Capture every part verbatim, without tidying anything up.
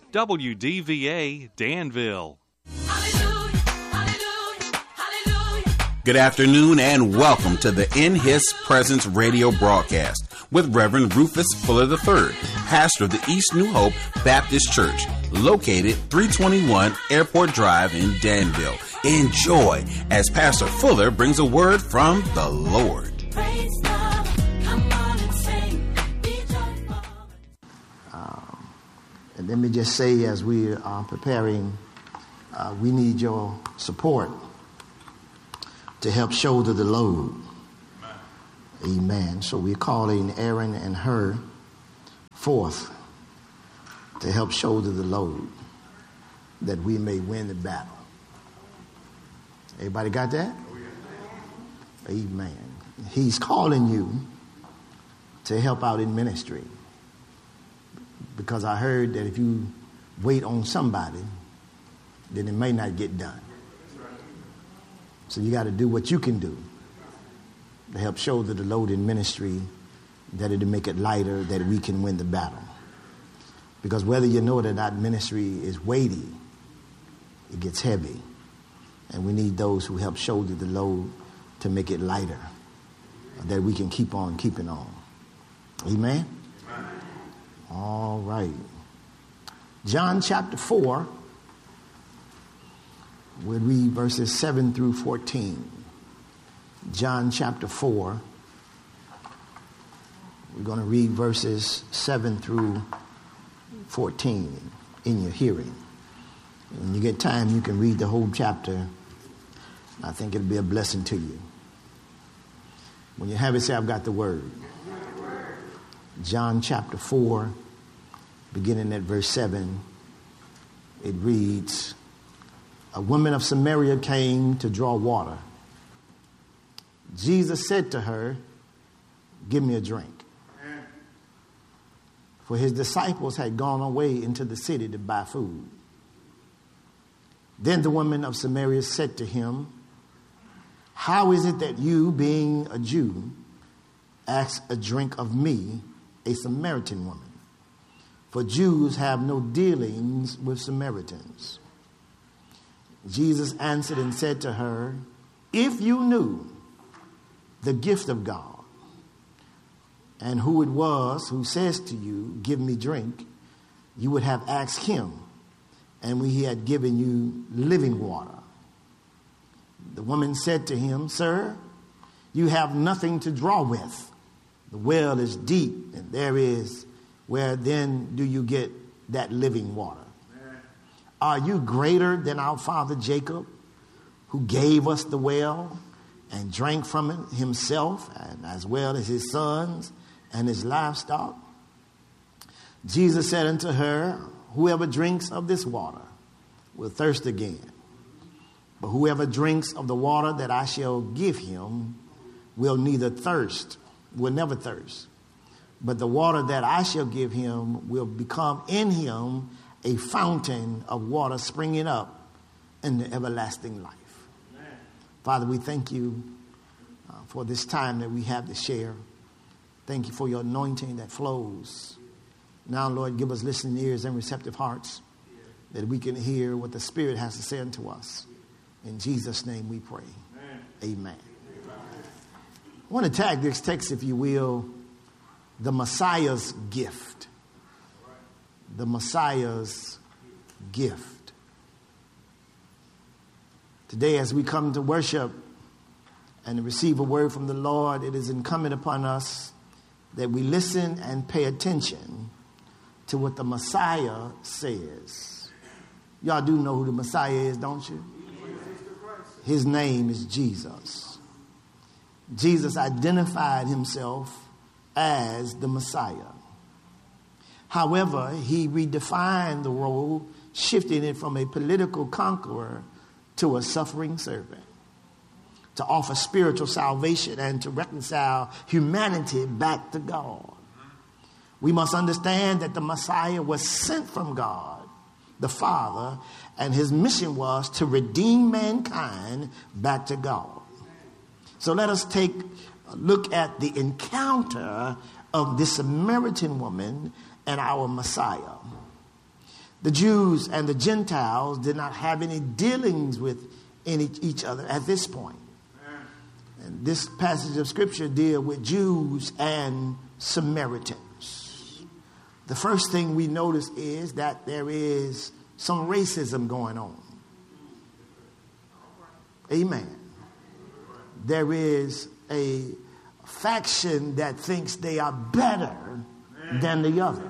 W D V A Danville. Good afternoon and welcome to the In His Presence radio broadcast with Reverend Rufus Fuller the third, pastor of the East New Hope Baptist Church, located three twenty-one Airport Drive in Danville. Enjoy as Pastor Fuller brings a word from the Lord. Praise God. Come on and sing. Be joyful. Um, and let me just say, as we are preparing, uh, we need your support to help shoulder the load. Amen. Amen. So we're calling Aaron and her forth to help shoulder the load that we may win the battle. Everybody got that? Amen. He's calling you to help out in ministry, because I heard that if you wait on somebody, then it may not get done. So you got to do what you can do to help shoulder the load in ministry, that it'll make it lighter, that we can win the battle. Because whether you know it or not, ministry is weighty. It gets heavy. And we need those who help shoulder the load to make it lighter, that we can keep on keeping on. Amen? Amen. All right. John chapter four. We'll read verses seven through fourteen. John chapter four. We're going to read verses seven through fourteen in your hearing. When you get time, you can read the whole chapter. I think it'll be a blessing to you. When you have it, say, I've got the word. John chapter four, beginning at verse seven, it reads, a woman of Samaria came to draw water. Jesus said to her, give me a drink. For his disciples had gone away into the city to buy food. Then the woman of Samaria said to him, how is it that you, being a Jew, ask a drink of me, a Samaritan woman? For Jews have no dealings with Samaritans. Jesus answered and said to her, if you knew the gift of God and who it was who says to you, give me drink, you would have asked him, and he had given you living water. The woman said to him, sir, you have nothing to draw with. The well is deep, and there is, where then do you get that living water? Are you greater than our father Jacob, who gave us the well and drank from it himself, and as well as his sons and his livestock? Jesus said unto her, whoever drinks of this water will thirst again. But whoever drinks of the water that I shall give him will neither thirst, will never thirst. But the water that I shall give him will become in him a fountain of water springing up in the everlasting life. Amen. Father, we thank you uh, for this time that we have to share. Thank you for your anointing that flows. Now, Lord, give us listening ears and receptive hearts that we can hear what the Spirit has to say unto us. In Jesus' name we pray. Amen. Amen. Amen. I want to tag this text, if you will, the Messiah's gift. The Messiah's gift. Today, as we come to worship and to receive a word from the Lord, it is incumbent upon us that we listen and pay attention to what the Messiah says. Y'all do know who the Messiah is, don't you? His name is Jesus. Jesus identified himself as the Messiah. However, he redefined the role, shifting it from a political conqueror to a suffering servant, to offer spiritual salvation and to reconcile humanity back to God. We must understand that the Messiah was sent from God, the Father, and his mission was to redeem mankind back to God. So let us take a look at the encounter of this Samaritan woman and our Messiah. The Jews and the Gentiles did not have any dealings with any, each other at this point. And this passage of Scripture deals with Jews and Samaritans. The first thing we notice is that there is some racism going on. Amen. There is a faction that thinks they are better than the other.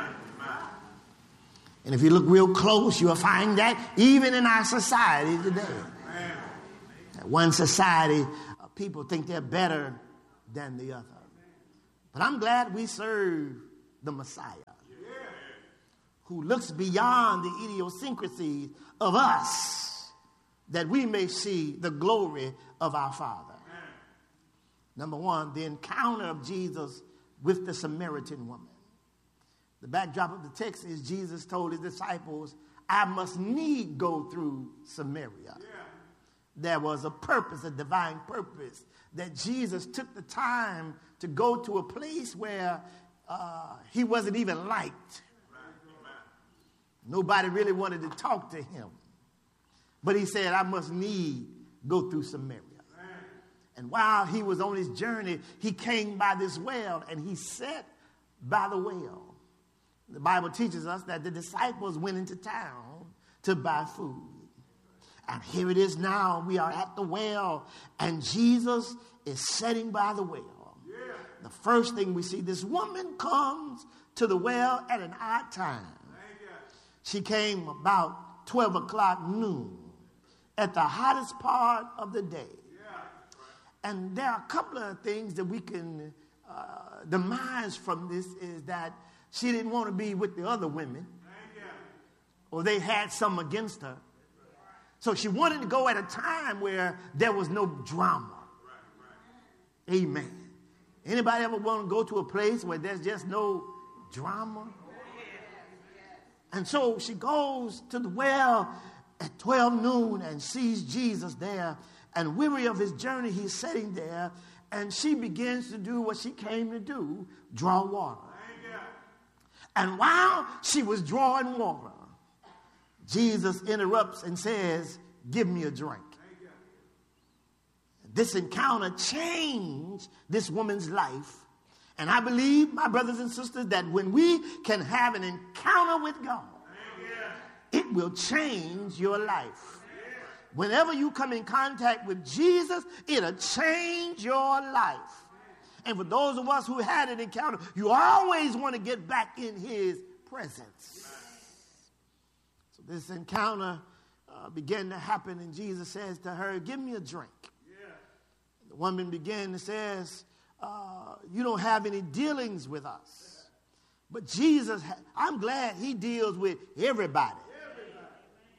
And if you look real close, you'll find that even in our society today. One society, uh, people think they're better than the other. But I'm glad we serve the Messiah, who looks beyond the idiosyncrasies of us, that we may see the glory of our Father. Number one, the encounter of Jesus with the Samaritan woman. The backdrop of the text is Jesus told his disciples, I must need go through Samaria. Yeah. There was a purpose, a divine purpose, that Jesus took the time to go to a place where uh, he wasn't even liked. Nobody really wanted to talk to him. But he said, I must need go through Samaria. And while he was on his journey, he came by this well and he sat by the well. The Bible teaches us that the disciples went into town to buy food. And here it is now. We are at the well, and Jesus is sitting by the well. Yeah. The first thing we see, this woman comes to the well at an odd time. She came about twelve o'clock noon at the hottest part of the day. Yeah. And there are a couple of things that we can uh, demise from this is that she didn't want to be with the other women, or they had some against her. So she wanted to go at a time where there was no drama. Amen. Anybody ever want to go to a place where there's just no drama? And so she goes to the well at twelve noon and sees Jesus there. And weary of his journey, he's sitting there. And she begins to do what she came to do, draw water. And while she was drawing water, Jesus interrupts and says, give me a drink. This encounter changed this woman's life. And I believe, my brothers and sisters, that when we can have an encounter with God, it will change your life. Whenever you come in contact with Jesus, it'll change your life. And for those of us who had an encounter, you always want to get back in his presence. So this encounter uh, began to happen, and Jesus says to her, give me a drink. Yeah. The woman began to says, uh, you don't have any dealings with us. But Jesus, ha- I'm glad he deals with everybody. everybody.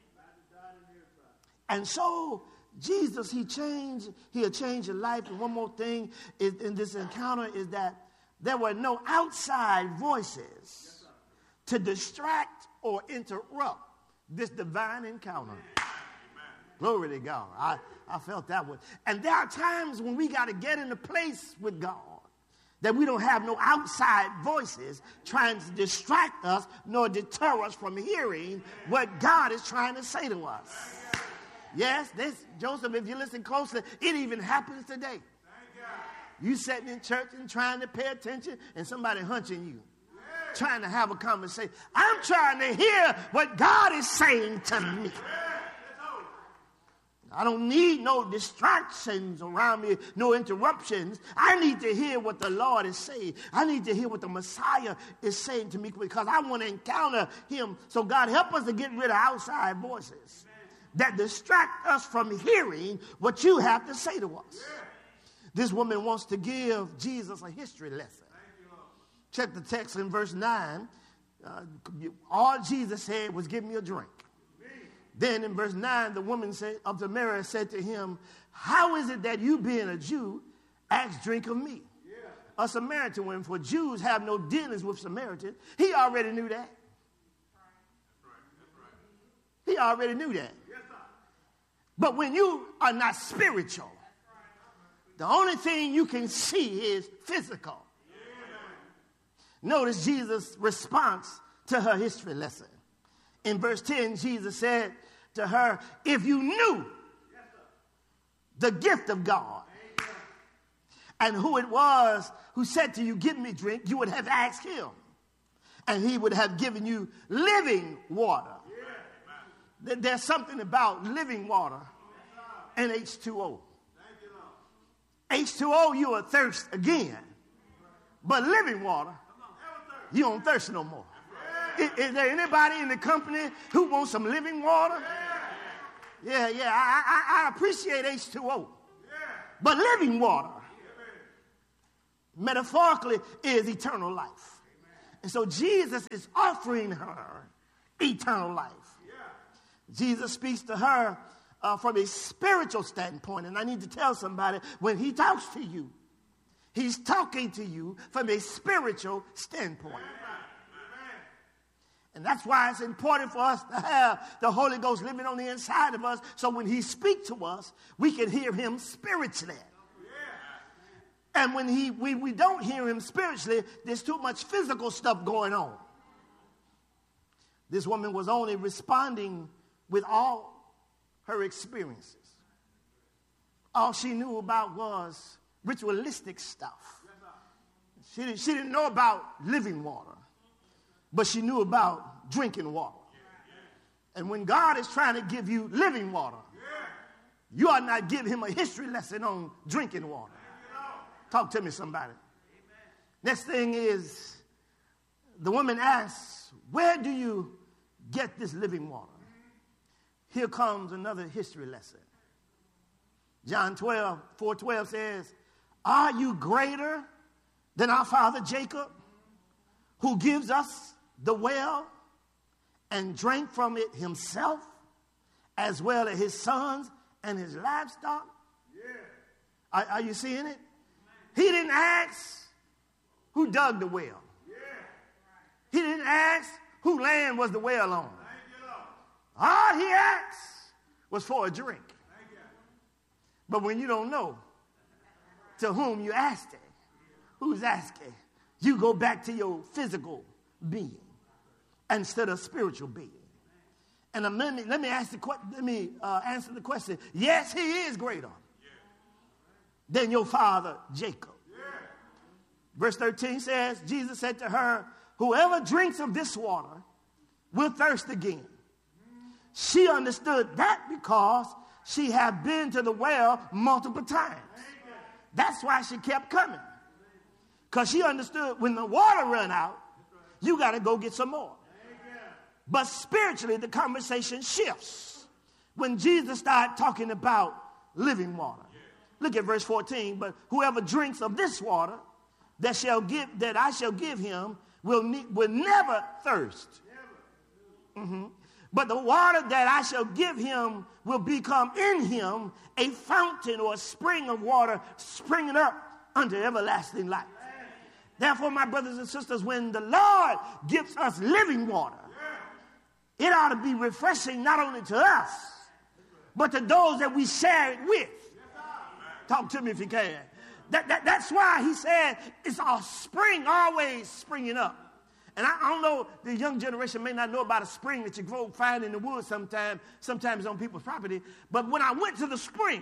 And so Jesus, he changed, he'll change your life. And one more thing is, in this encounter is that there were no outside voices to distract or interrupt this divine encounter. Amen. Glory to God. I, I felt that one. And there are times when we got to get in a place with God that we don't have no outside voices trying to distract us nor deter us from hearing what God is trying to say to us. Yes, this, Joseph, if you listen closely, it even happens today. You sitting in church and trying to pay attention, and somebody hunching you, trying to have a conversation. I'm trying to hear what God is saying to me. I don't need no distractions around me, no interruptions. I need to hear what the Lord is saying. I need to hear what the Messiah is saying to me because I want to encounter him. So God, help us to get rid of outside voices that distract us from hearing what you have to say to us. This woman wants to give Jesus a history lesson. Check the text in verse nine. Uh, all Jesus said was, give me a drink. Then in verse nine, the woman said, of Samaria said to him, how is it that you, being a Jew, ask drink of me, yeah. a Samaritan woman? For Jews have no dealings with Samaritans. He already knew that. That's right. That's right. He already knew that. Yes, sir. But when you are not spiritual, the only thing you can see is physical. Yeah. Notice Jesus' response to her history lesson. In verse ten, Jesus said to her, if you knew the gift of God and who it was who said to you, give me drink, you would have asked him, and he would have given you living water. There's something about living water and H two O. H two O, you will thirst again. But living water, you don't thirst no more. Is, is there anybody in the company who wants some living water? Yeah, yeah, I, I, I appreciate H two O. But living water, metaphorically, is eternal life. And so Jesus is offering her eternal life. Jesus speaks to her uh, from a spiritual standpoint. And I need to tell somebody, when he talks to you, he's talking to you from a spiritual standpoint. And that's why it's important for us to have the Holy Ghost living on the inside of us, so when he speaks to us, we can hear him spiritually. And when he we, we don't hear him spiritually, there's too much physical stuff going on. This woman was only responding with all her experiences. All she knew about was ritualistic stuff. She didn't, she didn't know about living water, but she knew about drinking water. And when God is trying to give you living water, you ought not give him a history lesson on drinking water. Talk to me, somebody. Next thing is, the woman asks, where do you get this living water? Here comes another history lesson. John twelve, four twelve says, are you greater than our father Jacob, who gives us the well and drank from it himself, as well as his sons and his livestock? Yeah. Are, are you seeing it? He didn't ask who dug the well. Yeah. He didn't ask who land was the well on. All he asked was for a drink. But when you don't know to whom you asked it, who's asking, you go back to your physical being instead of spiritual being. And um, let me let me ask the let me uh, answer the question. Yes, he is greater than your father Jacob. Verse thirteen says, Jesus said to her, whoever drinks of this water will thirst again. She understood that because she had been to the well multiple times. That's why she kept coming. Because she understood when the water run out, you got to go get some more. But spiritually, the conversation shifts when Jesus started talking about living water. Look at verse fourteen. But whoever drinks of this water that shall give that I shall give him will, ne- will never thirst. Mm-hmm. But the water that I shall give him will become in him a fountain or a spring of water springing up unto everlasting life. Therefore, my brothers and sisters, when the Lord gives us living water, it ought to be refreshing not only to us, but to those that we share it with. Talk to me if you can. That, that, that's why he said it's a spring always springing up. And I, I don't know, the young generation may not know about a spring that you go find in the woods sometime, sometimes on people's property. But when I went to the spring,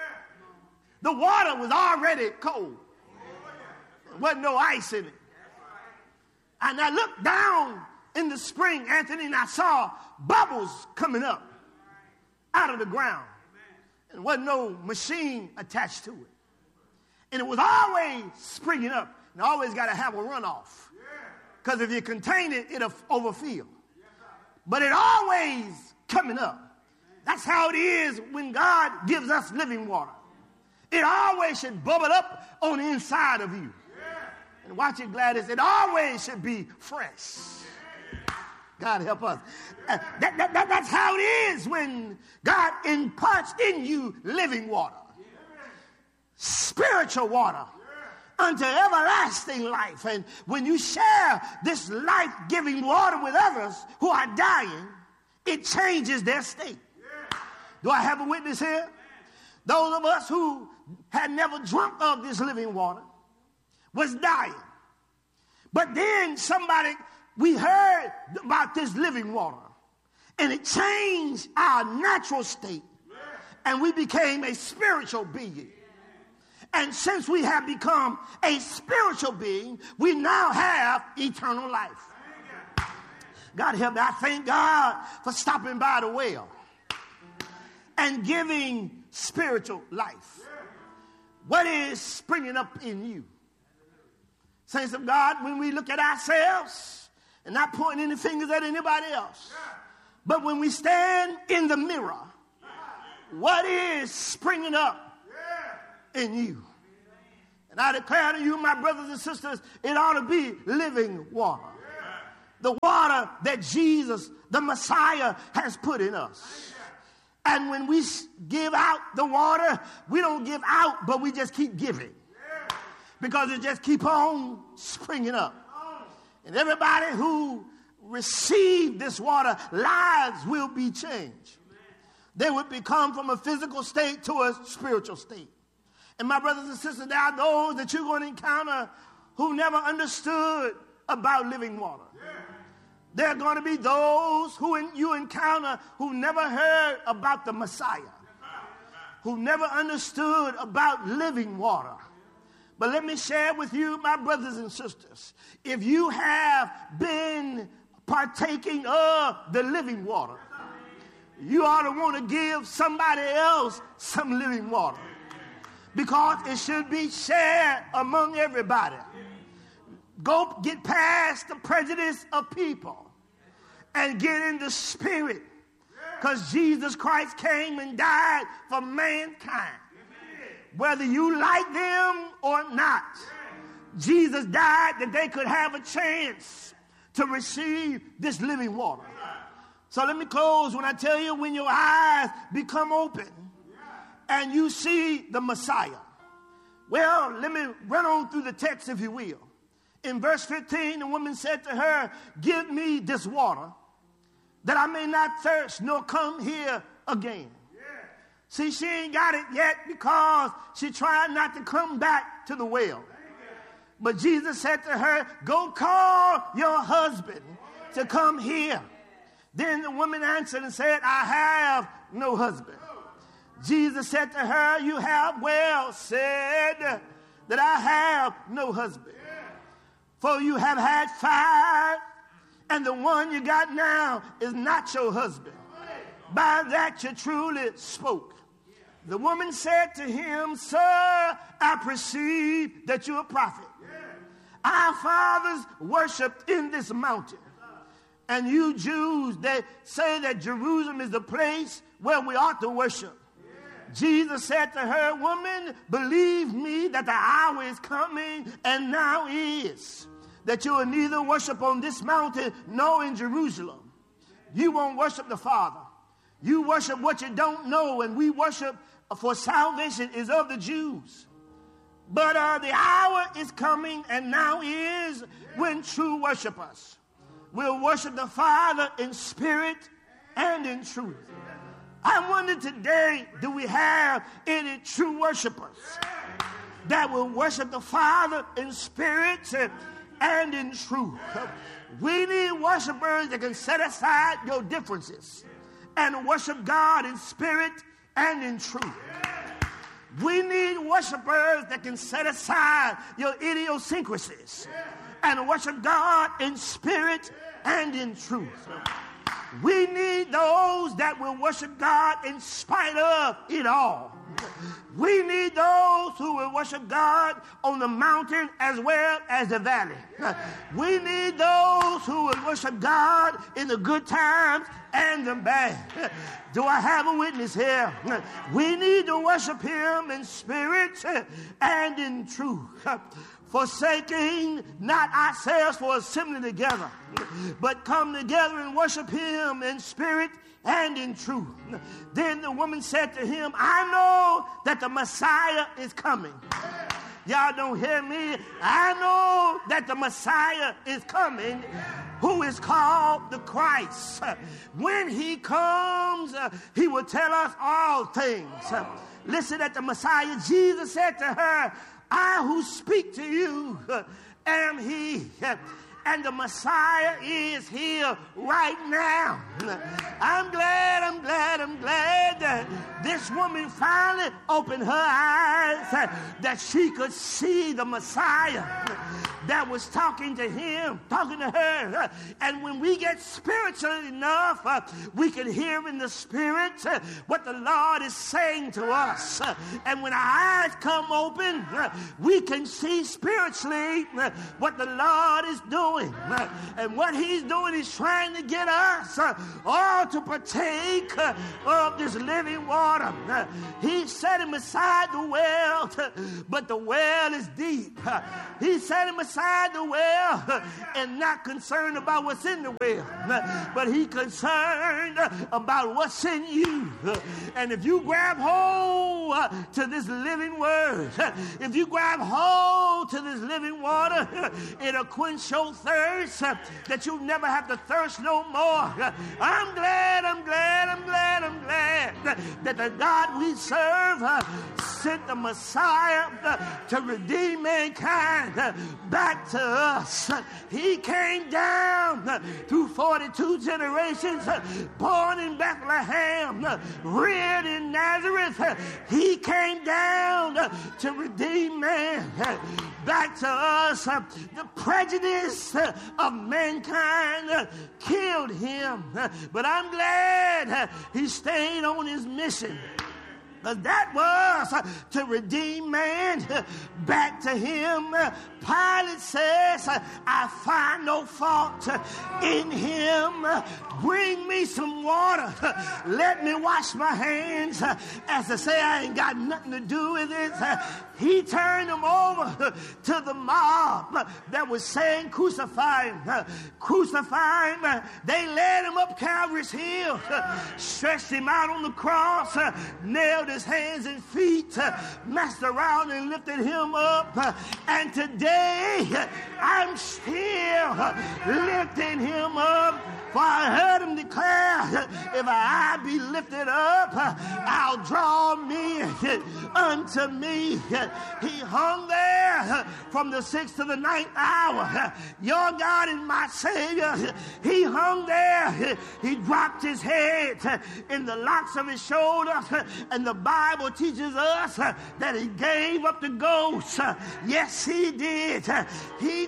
the water was already cold. There wasn't no ice in it. And I looked down in the spring, Anthony, and I saw bubbles coming up out of the ground. And there wasn't no machine attached to it. And it was always springing up. And always got to have a runoff. Because if you contain it, it'll overfill. But it always coming up. That's how it is when God gives us living water. It always should bubble up on the inside of you. And watch it, Gladys. It always should be fresh. God help us. Uh, that, that, that, that's how it is when God imparts in you living water. Spiritual water. Unto everlasting life. And when you share this life-giving water with others who are dying, it changes their state. Do I have a witness here? Those of us who had never drunk of this living water was dying. But then somebody, we heard about this living water. And it changed our natural state. And we became a spiritual being. And since we have become a spiritual being, we now have eternal life. God help me. I thank God for stopping by the well and giving spiritual life. What is springing up in you? Saints of God, when we look at ourselves and not pointing any fingers at anybody else, but when we stand in the mirror, what is springing up in you? And I declare to you, my brothers and sisters, it ought to be living water. The water that Jesus, the Messiah, has put in us. And when we give out the water, we don't give out, but we just keep giving. Because it just keeps on springing up. And everybody who received this water, lives will be changed. They would become from a physical state to a spiritual state. And my brothers and sisters, there are those that you're going to encounter who never understood about living water. There are going to be those who you encounter who never heard about the Messiah, who never understood about living water. But let me share with you, my brothers and sisters, if you have been partaking of the living water, you ought to want to give somebody else some living water, because it should be shared among everybody. Go get past the prejudice of people and get in the spirit, because Jesus Christ came and died for mankind. Whether you like them or not, Jesus died that they could have a chance to receive this living water. So let me close when I tell you, when your eyes become open and you see the Messiah. Well, let me run on through the text, if you will. In verse fifteen, the woman said to her, "Give me this water, that I may not thirst nor come here again." Yeah. See, she ain't got it yet because she tried not to come back to the well. But Jesus said to her, "Go call your husband to come here." Then the woman answered and said, "I have no husband." Jesus said to her, "You have well said that I have no husband. For you have had five, and the one you got now is not your husband. By that you truly spoke." The woman said to him, "Sir, I perceive that you're a prophet. Our fathers worshiped in this mountain. And you Jews, they say that Jerusalem is the place where we ought to worship." Jesus said to her, "Woman, believe me that the hour is coming, and now is, that you will neither worship on this mountain nor in Jerusalem. You won't worship the Father. You worship what you don't know, and we worship for salvation is of the Jews. But uh, the hour is coming, and now is, when true worshipers will worship the Father in spirit and in truth." I wonder today, do we have any true worshipers that will worship the Father in spirit and in truth? We need worshipers that can set aside your differences and worship God in spirit and in truth. We need worshipers that can set aside your idiosyncrasies and worship God in spirit and in truth. We need those that will worship God in spite of it all. We need those who will worship God on the mountain as well as the valley. We need those who will worship God in the good times and the bad. Do I have a witness here? We need to worship him in spirit and in truth, forsaking not ourselves for assembling together, but come together and worship him in spirit and in truth. Then the woman said to him, "I know that the Messiah is coming." Y'all don't hear me? I know that the Messiah is coming, who is called the Christ. When he comes, uh, he will tell us all things. Uh, listen at the Messiah. Jesus said to her, "I who speak to you uh, am he." Uh, and the Messiah is here right now. I'm glad, I'm glad, I'm glad that this woman finally opened her eyes, that she could see the Messiah that was talking to him, talking to her. And when we get spiritual enough, uh, we can hear in the spirit uh, what the Lord is saying to us. Uh, and when our eyes come open, uh, we can see spiritually uh, what the Lord is doing. Uh, and what he's doing is trying to get us uh, all to partake uh, of this living water. Uh, he set him beside the well, uh, but the well is deep. Uh, he set him beside the well uh, and not concerned about what's in the well, uh, but he concerned uh, about what's in you. Uh, and if you grab hold uh, to this living word, uh, if you grab hold to this living water, uh, it'll quench your thirst, uh, that you'll never have to thirst no more. Uh, I'm glad, I'm glad, I'm glad, I'm glad uh, that the God we serve uh, sent the Messiah uh, to redeem mankind uh, back to us. Uh, he came down uh, through forty-two generations, uh, born in Bethlehem, uh, reared in Nazareth. Uh, he came down uh, to redeem man uh, back to us. Uh, the prejudice uh, of mankind uh, killed him, uh, but I'm glad uh, he stayed on his mission. Because that was uh, to redeem man uh, back to him. Uh, Pilate says, uh, I find no fault uh, in him. Uh, bring me some water. Uh, let me wash my hands. Uh, as to say, I ain't got nothing to do with it. Uh, he turned them over uh, to the mob uh, that was saying, crucify him. Uh, crucify him. Uh, they led him up Calvary's hill, uh, stretched him out on the cross, uh, nailed his hands and feet, uh, messed around and lifted him up. Uh, and today, uh, I'm still uh, lifting him up. For I heard him declare, if I be lifted up, I'll draw men unto me. He hung there from the sixth to the ninth hour. Your God is my Savior. He hung there. He dropped his head in the locks of his shoulders. And the Bible teaches us that he gave up the ghost. Yes, he did. He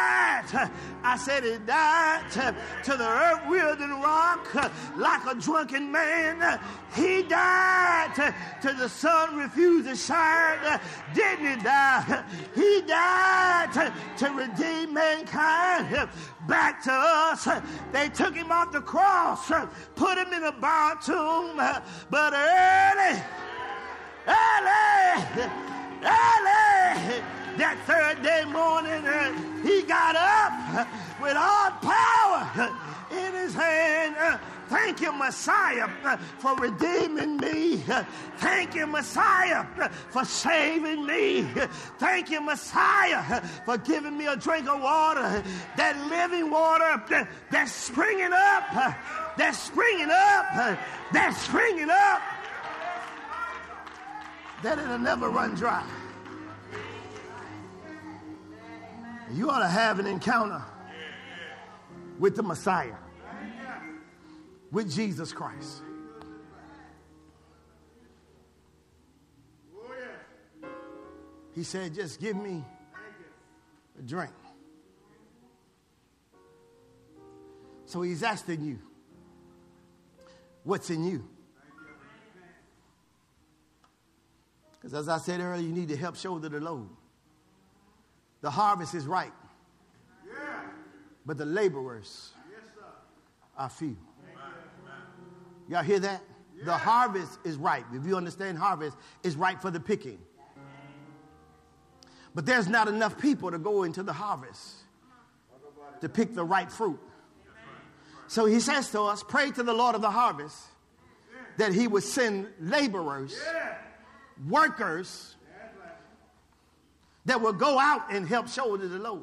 died. I said he died to the earth. Wielding rock uh, like a drunken man. Uh, he died uh, till the sun refused to shine. Uh, didn't he die? He died uh, to redeem mankind uh, back to us. Uh, they took him off the cross, uh, put him in a bar tomb, uh, but early, early, early, that third day morning, uh, he got up uh, with all power uh, in his hand. Uh, thank you, Messiah, uh, for redeeming me. Uh, thank you, Messiah, uh, for saving me. Uh, thank you, Messiah, uh, for giving me a drink of water. That living water uh, that's springing up, uh, that's springing up, uh, that's springing up, that it'll never run dry. You ought to have an encounter with the Messiah, with Jesus Christ. He said, just give me a drink. So he's asking you, what's in you? Because as I said earlier, you need to help shoulder the load. The harvest is ripe, but the laborers are few. Y'all hear that? The harvest is ripe. If you understand harvest, it's ripe for the picking. But there's not enough people to go into the harvest to pick the ripe fruit. So he says to us, pray to the Lord of the harvest that he would send laborers, workers, that will go out and help shoulder the load.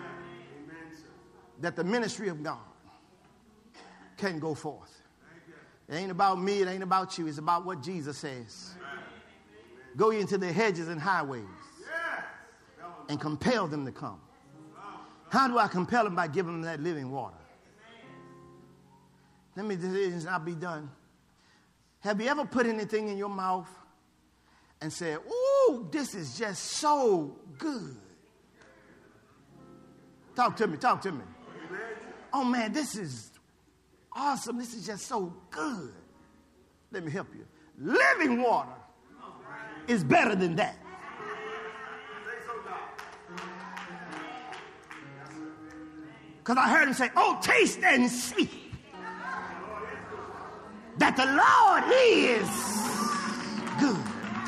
That the ministry of God can go forth. It ain't about me, it ain't about you, it's about what Jesus says. Go into the hedges and highways and compel them to come. How do I compel them? By giving them that living water. Let me, this not be done. Have you ever put anything in your mouth and said, ooh, this is just so good? Talk to me, talk to me. Oh man, this is awesome. This is just so good. Let me help you. Living water is better than that. Because I heard him say, oh, taste and see that the Lord is good.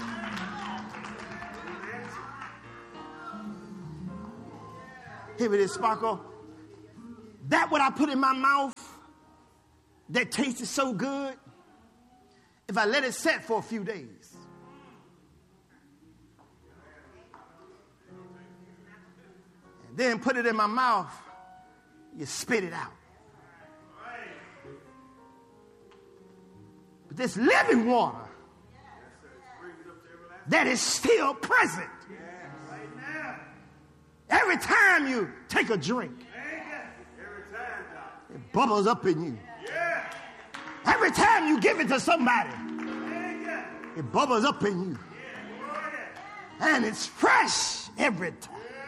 Here it is, Sparkle. That what I put in my mouth that tasted so good, if I let it set for a few days, and then put it in my mouth, you spit it out. But this living water that is still present every time you take a drink, it bubbles up in you. Every time you give it to somebody, it bubbles up in you. And it's fresh every time.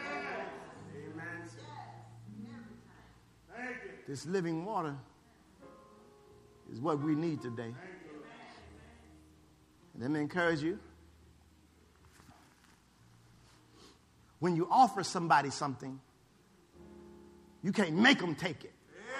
This living water is what we need today. And let me encourage you. When you offer somebody something, you can't make them take it.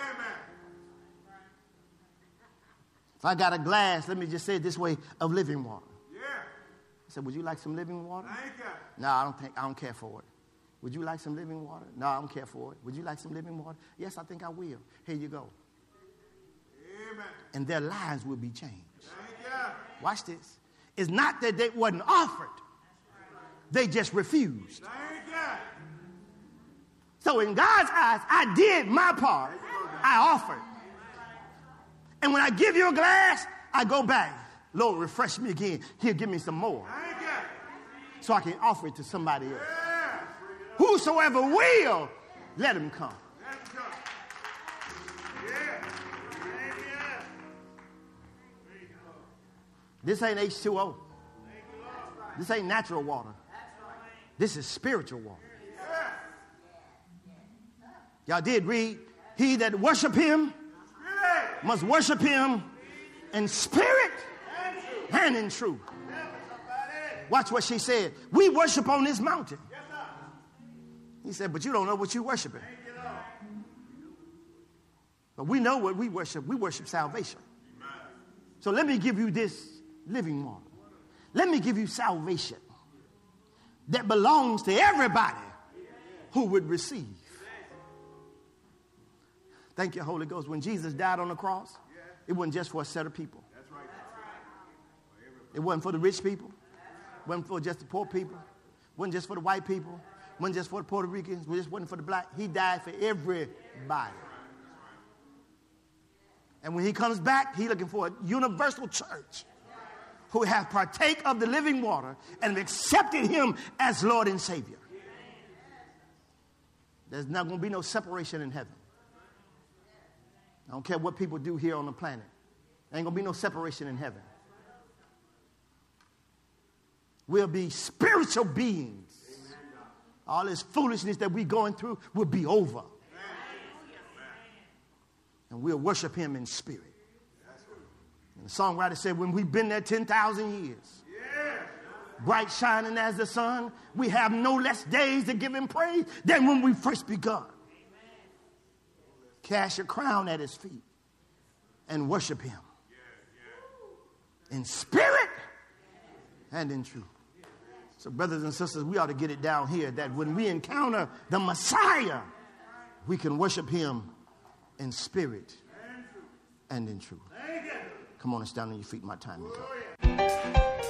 If I got a glass, let me just say it this way, of living water. Yeah. I said, would you like some living water? No, I don't think, I don't care for it. Would you like some living water? No, I don't care for it. Would you like some living water? Yes, I think I will. Here you go. Amen. And their lives will be changed. Watch this. It's not that they wasn't offered. They just refused. So in God's eyes, I did my part. I offered. And when I give you a glass, I go back. Lord, refresh me again. He'll give me some more. So I can offer it to somebody else. Whosoever will, let him come. This ain't H two O. This ain't natural water. This is spiritual water. Y'all did read, he that worship him must worship him in spirit and in truth. Watch what she said. We worship on this mountain. He said, but you don't know what you're worshiping. But we know what we worship. We worship salvation. So let me give you this living water. Let me give you salvation that belongs to everybody who would receive. Thank you, Holy Ghost. When Jesus died on the cross, it wasn't just for a set of people. It wasn't for the rich people. It wasn't for just the poor people. It wasn't just for the white people. It wasn't just for the Puerto Ricans. It just wasn't for the black. He died for everybody. And when he comes back, he's looking for a universal church who have partake of the living water and have accepted him as Lord and Savior. There's not going to be no separation in heaven. I don't care what people do here on the planet. There ain't going to be no separation in heaven. We'll be spiritual beings. All this foolishness that we're going through will be over. And we'll worship him in spirit. And the songwriter said, when we've been there ten thousand years, bright shining as the sun, we have no less days to give him praise than when we first begun. Cast your crown at his feet and worship him in spirit and in truth. So brothers and sisters, we ought to get it down here that when we encounter the Messiah, we can worship him in spirit and in truth. Come on and stand on your feet. My time is up.